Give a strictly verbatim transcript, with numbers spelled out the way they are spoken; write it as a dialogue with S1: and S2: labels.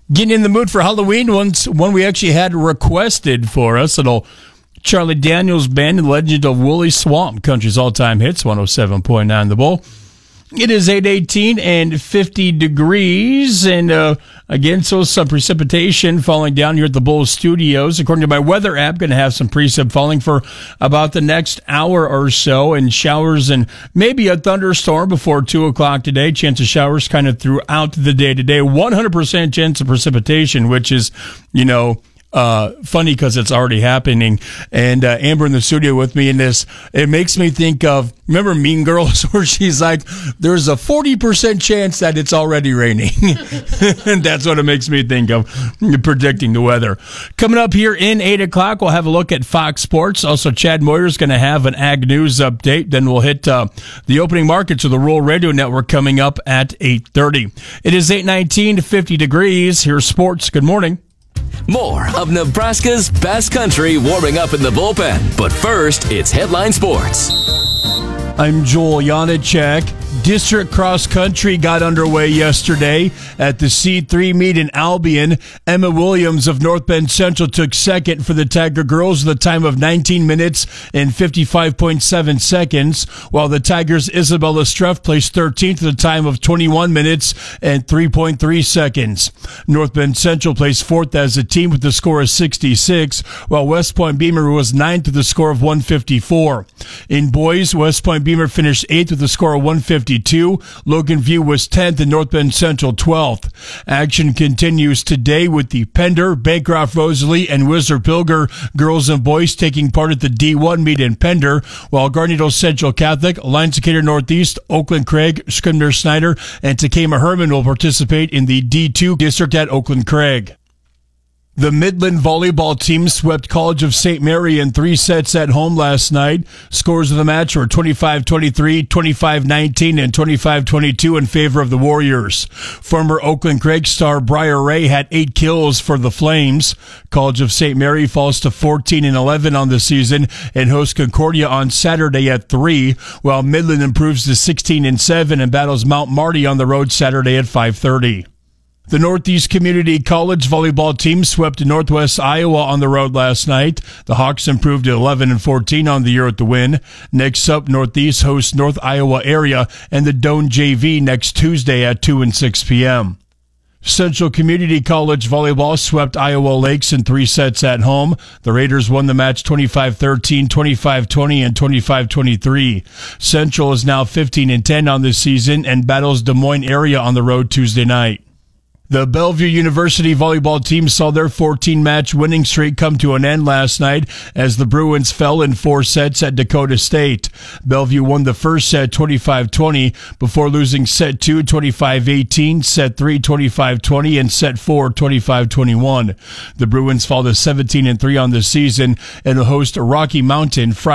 S1: Getting in the mood for Halloween, one's one we actually had requested for us. Little Charlie Daniels Band and Legend of Woolly Swamp, country's all-time hits, one oh seven point nine The Bull. It is eight eighteen and fifty degrees, and uh, again, so some precipitation falling down here at the Bull Studios. According to my weather app, going to have some precip falling for about the next hour or so, and showers and maybe a thunderstorm before two o'clock today. Chance of showers kind of throughout the day today. one hundred percent chance of precipitation, which is, you know, Uh, funny because it's already happening. And uh, Amber in the studio with me in this, it makes me think of, remember Mean Girls, where she's like, there's a forty percent chance that it's already raining. And that's what it makes me think of, predicting the weather. Coming up here in eight o'clock, we'll have a look at Fox Sports. Also, Chad Moyer's going to have an Ag News update. Then we'll hit uh, the opening markets of the Rural Radio Network coming up at eight thirty. It is eight nineteen to fifty degrees. Here's sports. Good morning.
S2: More of Nebraska's best country warming up in the bullpen. But first, it's Headline Sports.
S1: I'm Joel Janacek. District cross country got underway yesterday at the C three meet in Albion. Emma Williams of North Bend Central took second for the Tiger girls with a time of nineteen minutes and fifty-five point seven seconds, while the Tigers' Isabella Streff placed thirteenth with a time of twenty-one minutes and three point three seconds. North Bend Central placed fourth as a team with a score of sixty-six, while West Point Beamer was ninth with a score of one fifty-four. In boys, West Point Beamer finished eighth with a score of one fifty-two. Logan View was tenth and North Bend Central twelfth. Action continues today with the Pender, Bancroft Rosalie, and Whistler Pilger girls and boys taking part at the D one meet in Pender, while Garnito Central Catholic, Alliance Decatur Northeast, Oakland Craig, Scribner Snyder, and Takema Herman will participate in the D two district at Oakland Craig. The Midland volleyball team swept College of Saint Mary in three sets at home last night. Scores of the match were twenty-five twenty-three, twenty-five nineteen, and twenty-five twenty-two in favor of the Warriors. Former Oakland Craig star Briar Ray had eight kills for the Flames. College of Saint Mary falls to fourteen and eleven on the season and hosts Concordia on Saturday at three, while Midland improves to sixteen and seven and battles Mount Marty on the road Saturday at five thirty. The Northeast Community College volleyball team swept Northwest Iowa on the road last night. The Hawks improved to eleven and fourteen on the year with the win. Next up, Northeast hosts North Iowa area and the Doane J V next Tuesday at two and six p.m. Central Community College volleyball swept Iowa Lakes in three sets at home. The Raiders won the match twenty-five thirteen, twenty-five twenty, and twenty-five twenty-three. Central is now fifteen and ten on this season and battles Des Moines area on the road Tuesday night. The Bellevue University volleyball team saw their fourteen-match winning streak come to an end last night as the Bruins fell in four sets at Dakota State. Bellevue won the first set twenty-five twenty before losing set two twenty-five eighteen, set three twenty-five twenty, and set four twenty-five twenty-one. The Bruins fall to seventeen and three on the season and will host Rocky Mountain Friday.